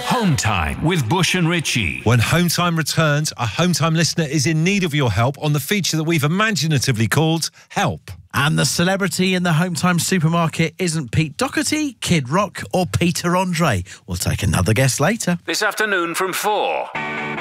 Home Time with Bush and Richie. When Home Time returns, a Home Time listener is in need of your help on the feature that we've imaginatively called Help. And the celebrity in the Home Time supermarket isn't Pete Doherty, Kid Rock or Peter Andre. We'll take another guess later. This afternoon from 4.